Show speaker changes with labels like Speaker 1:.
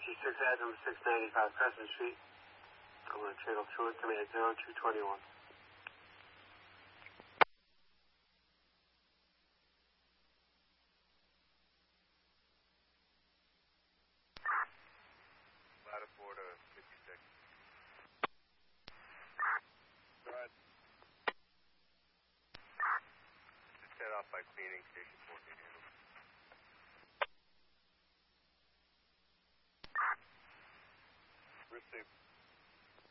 Speaker 1: 56 Adam 695 Crescent Street. I'm going to channel through it to me at 0221.
Speaker 2: Latitude 56. Go ahead. Just head off by cleaning station 14. Received.